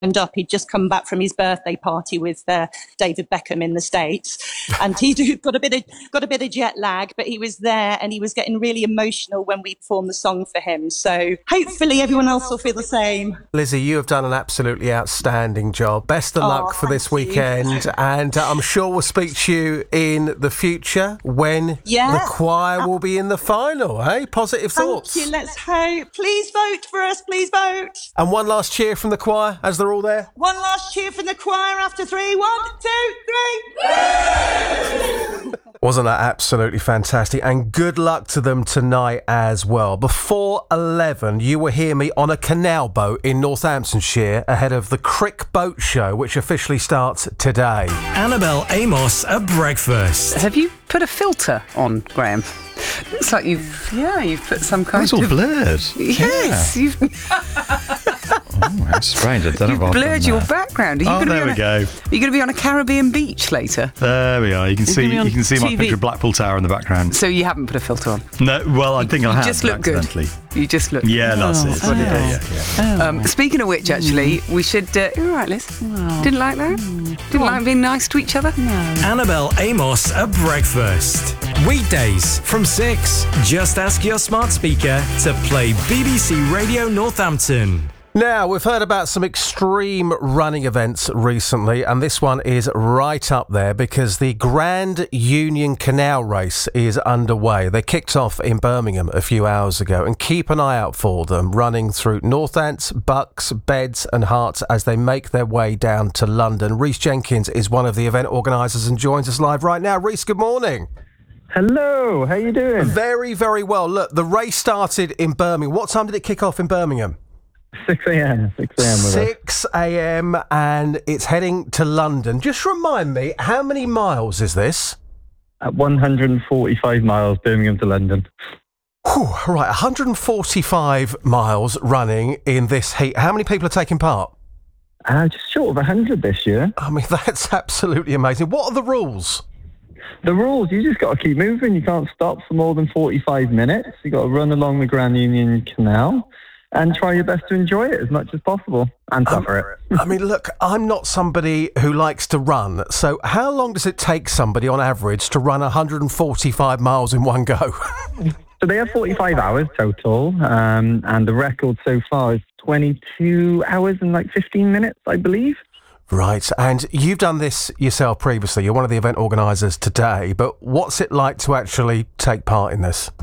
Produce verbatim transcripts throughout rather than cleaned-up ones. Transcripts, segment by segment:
up. He'd just come back from his birthday party with uh, David Beckham in the States, and he got a bit of got a bit of jet lag, but he was there and he was getting really emotional when we performed the song for him. So hopefully everyone else will feel the same. Lizzie, you have done an absolutely outstanding job. Best of Oh, luck for this weekend, you. and uh, I'm sure we'll speak to you in the future when Yeah. the choir will be in the final. Hey, positive thoughts. Thank you. Let's hope. Please vote for us. Please vote. And one last cheer from the choir as they're all there. One last cheer from the choir after three. One, two, three. Wasn't that absolutely fantastic? And good luck to them tonight as well. Before eleven, you will hear me on a canal boat in Northamptonshire ahead of the Crick Boat Show, which officially starts today. Annabelle Amos at breakfast. Have you put a filter on, Graham? Looks like you've, yeah, you've put some kind It's all of... blurred. Yes, Yeah. you've... Oh, that's strange. I don't know You've if I've blurred done your that. background. Are you Oh, gonna there be we on go. A, are you going to be on a Caribbean beach later? There we are. You can You're see gonna be on you can see my T V. picture of Blackpool Tower in the background. So you haven't put a filter on? No, well, I think I you have. just look good. accidentally. You just look. Yeah, that's Oh, it. what Yeah, it is. yeah, yeah. Um, speaking of which, actually, we should. Uh, you're all right, Liz. Didn't like that. Didn't like being nice to each other. No. Annabelle Amos at breakfast. Weekdays from six. Just ask your smart speaker to play B B C Radio Northampton. Now, we've heard about some extreme running events recently, and this one is right up there because the Grand Union Canal Race is underway. They kicked off in Birmingham a few hours ago, and keep an eye out for them running through Northants, Bucks, Beds and Herts as they make their way down to London. Rhys Jenkins is one of the event organisers and joins us live right now. Rhys, good morning. Hello, how you doing? Very, very well. Look, the race started in Birmingham. What time did it kick off in Birmingham? six a.m. six a.m. with us. six a.m. and it's heading to London. Just remind me, how many miles is this? At one hundred forty-five miles, Birmingham to London. Whew, right, one hundred forty-five miles running in this heat. How many people are taking part? Uh, just short of one hundred this year. I mean, that's absolutely amazing. What are the rules? The rules, you just got to keep moving. You can't stop for more than forty-five minutes. You got to run along the Grand Union Canal and try your best to enjoy it as much as possible and suffer um, it. I mean, look, I'm not somebody who likes to run. So how long does it take somebody on average to run one hundred forty-five miles in one go? So they have forty-five hours total, um, and the record so far is twenty-two hours and like fifteen minutes, I believe. Right, and you've done this yourself previously. You're one of the event organisers today, but what's it like to actually take part in this?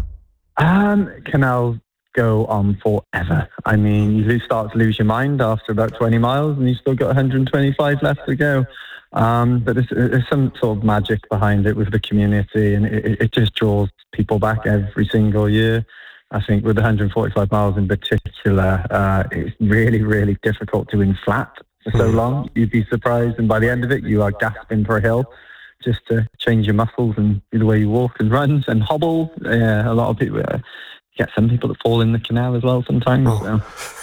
Um, canals go on forever. I mean, you lose, start to lose your mind after about twenty miles, and you've still got one hundred twenty-five left to go. Um, but there's, there's some sort of magic behind it with the community, and it, it just draws people back every single year. I think with one hundred forty-five miles in particular, uh, it's really, really difficult to win flat for so long. You'd be surprised, and by the end of it, you are gasping for a hill just to change your muscles and the way you walk and run and hobble. Yeah, a lot of people... Uh, get some people that fall in the canal as well sometimes. Oh.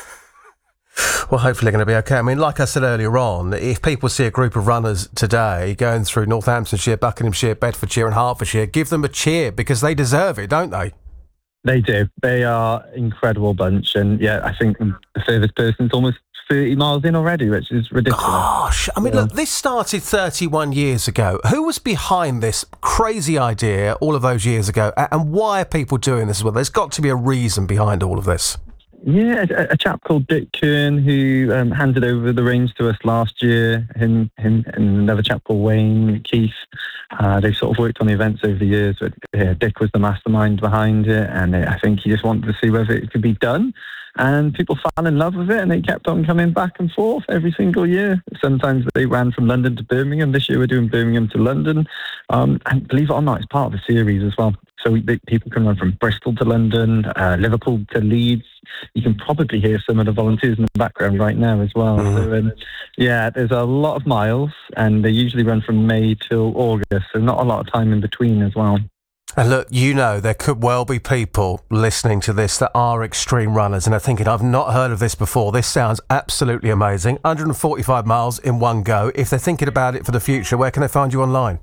So. Well, hopefully they're going to be okay. I mean, like I said earlier on, if people see a group of runners today going through Northamptonshire, Buckinghamshire, Bedfordshire and Hertfordshire, give them a cheer because they deserve it, don't they? They do. They are an incredible bunch. And yeah, I think the furthest person's almost thirty miles in already, which is ridiculous. Gosh, I mean, yeah. look, this started thirty-one years ago. Who was behind this crazy idea all of those years ago? And why are people doing this as well? There's got to be a reason behind all of this. Yeah, a, a chap called Dick Kern who um, handed over the reins to us last year. Him, him, and another chap called Wayne Keith. Uh, they sort of worked on the events over the years, but yeah, Dick was the mastermind behind it, and I think he just wanted to see whether it could be done. And people fell in love with it, and they kept on coming back and forth every single year. Sometimes they ran from London to Birmingham. This year we're doing Birmingham to London. Um, and believe it or not, it's part of the series as well. So they, people can run from Bristol to London, uh, Liverpool to Leeds. You can probably hear some of the volunteers in the background right now as well. Mm. So, um, yeah, there's a lot of miles, and they usually run from May till August, so not a lot of time in between as well. And look, you know, there could well be people listening to this that are extreme runners and are thinking, I've not heard of this before. This sounds absolutely amazing. one hundred forty-five miles in one go. If they're thinking about it for the future, where can they find you online?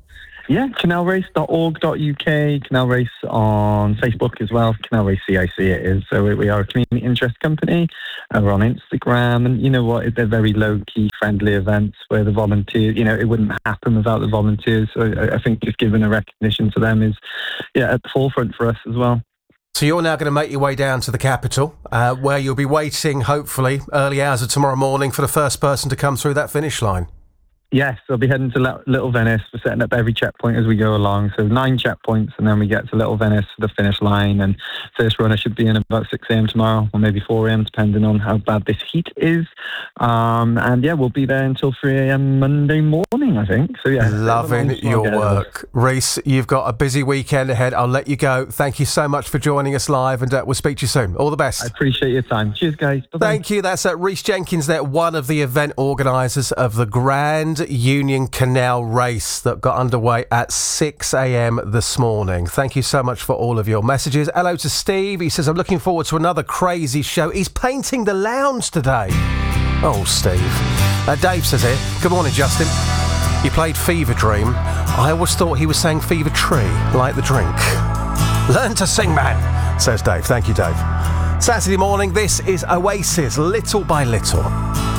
Yeah, canal race dot org dot U K, Canal Race on Facebook as well, Canal Race C I C it is. So we, we are a community interest company. Uh, we're on Instagram, and you know what, they're very low-key, friendly events where the volunteers, you know, it wouldn't happen without the volunteers. So I, I think just giving a recognition to them is, yeah, at the forefront for us as well. So you're now going to make your way down to the capital, uh, where you'll be waiting, hopefully, early hours of tomorrow morning for the first person to come through that finish line. Yes, I'll be heading to Little Venice. We're setting up every checkpoint as we go along. So nine checkpoints, and then we get to Little Venice for the finish line. And first runner should be in about six a.m. tomorrow, or maybe four a.m., depending on how bad this heat is. Um, and yeah, we'll be there until three a.m. Monday morning, I think. So yeah. Loving your work. Rhys, you've got a busy weekend ahead. I'll let you go. Thank you so much for joining us live, and uh, we'll speak to you soon. All the best. I appreciate your time. Cheers, guys. Bye-bye. Thank you. That's uh, Rhys Jenkins there, one of the event organisers of the Grand Union Canal Race that got underway at six a.m. this morning. Thank you so much for all of your messages. Hello to Steve. He says, I'm looking forward to another crazy show. He's painting the lounge today. Oh, Steve. Uh, Dave says here, good morning, Justin. You played Fever Dream. I always thought he was saying Fever Tree, like the drink. Learn to sing, man, says Dave. Thank you, Dave. Saturday morning, this is Oasis, Little by Little.